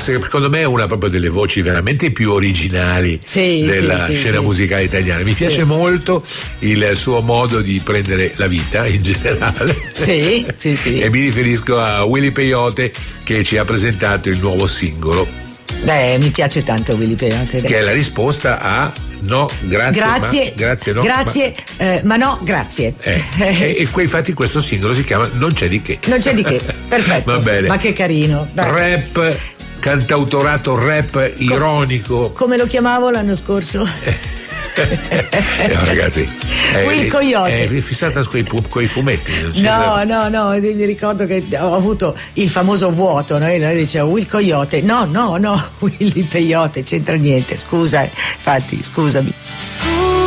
secondo me è una proprio delle voci veramente più originali della scena musicale italiana. Mi piace molto il suo modo di prendere la vita in generale. Sì. E mi riferisco a Willy Peyote, che ci ha presentato il nuovo singolo. Mi piace tanto Willy Peyote. Che è la risposta a no, grazie. Ma no, grazie. E infatti questo singolo si chiama Non c'è di che. Non c'è di che, perfetto. Va bene. Ma che carino. Rap, cantautorato rap ironico. Come lo chiamavo l'anno scorso? Ragazzi, Will Coyote è fissata coi fumetti. No, mi ricordo che ho avuto il famoso vuoto, no? E lei diceva Will Coyote. No, Willy Peyote, c'entra niente, scusa, infatti, scusami.